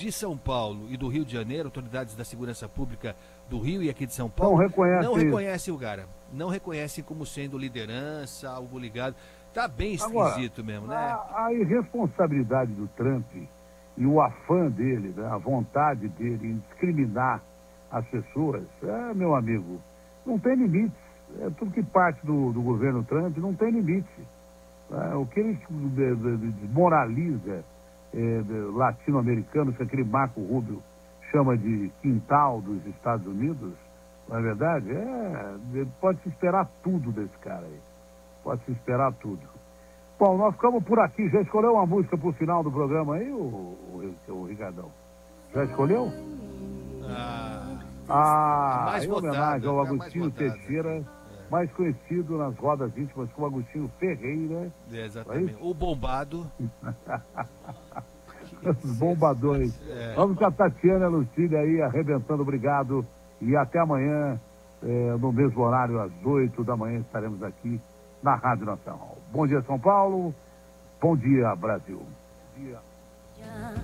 de São Paulo e do Rio de Janeiro, autoridades da segurança pública do Rio e aqui de São Paulo, não reconhecem o cara. Não reconhecem como sendo liderança, algo ligado. Tá bem esquisito agora, mesmo, né? A irresponsabilidade do Trump e o afã dele, né, a vontade dele em discriminar as pessoas, meu amigo, não tem limites. Tudo que parte do governo Trump não tem limite. O que ele desmoraliza latino-americanos, que aquele Marco Rubio chama de quintal dos Estados Unidos, não é verdade? Pode-se esperar tudo desse cara aí. Pode-se esperar tudo. Bom, nós ficamos por aqui. Já escolheu uma música pro final do programa aí, o Ricardão? Já escolheu? Mais em votada, homenagem ao Agostinho Teixeira, mais conhecido nas rodas íntimas como Agostinho Ferreira. Exatamente. O bombado. Os bombadores. Vamos com a Tatiana Lucília aí, arrebentando. Obrigado. E até amanhã, no mesmo horário, às 8 da manhã, estaremos aqui na Rádio Nacional. Bom dia, São Paulo. Bom dia, Brasil. Bom dia.